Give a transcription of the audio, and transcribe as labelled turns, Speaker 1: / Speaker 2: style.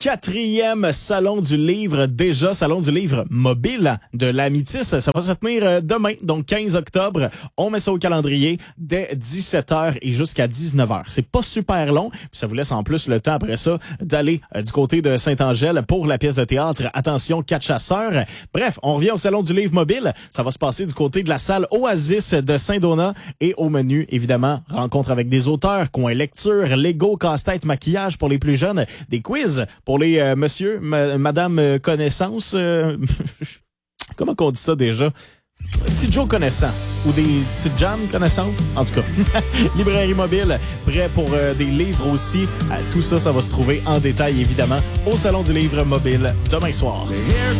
Speaker 1: 4e Salon du Livre, déjà Salon du Livre mobile de la Métis. Ça va se tenir demain, donc 15 octobre. On met ça au calendrier dès 17h et jusqu'à 19h. C'est pas super long, puis ça vous laisse en plus le temps après ça d'aller du côté de Saint-Angèle pour la pièce de théâtre Attention, 4 chasseurs. Bref, on revient au Salon du Livre mobile. Ça va se passer du côté de la salle Oasis de Saint-Donat et au menu, évidemment, rencontre avec des auteurs, coin lecture, Lego, casse-tête, maquillage pour les plus jeunes, des quiz pour les monsieur, madame connaissance. Comment qu'on dit ça déjà? Petit Joe connaissant ou des petites Jeanne connaissantes. En tout cas, librairie mobile, prêt pour des livres aussi. Tout ça, ça va se trouver en détail, évidemment, au Salon du Livre mobile demain soir.